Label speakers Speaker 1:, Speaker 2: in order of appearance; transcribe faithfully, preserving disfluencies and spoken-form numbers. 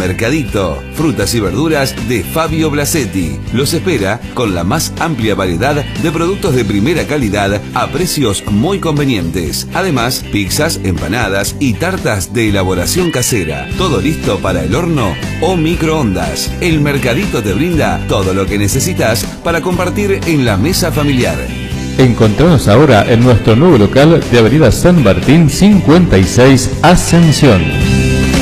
Speaker 1: Mercadito, frutas y verduras de Fabio Blasetti. Los espera con la más amplia variedad de productos de primera calidad a precios muy convenientes. Además, pizzas, empanadas y tartas de elaboración casera. Todo listo para el horno o microondas. El Mercadito te brinda todo lo que necesitas para compartir en la mesa familiar.
Speaker 2: Encontranos ahora en nuestro nuevo local de Avenida San Martín cincuenta y seis, Ascensión.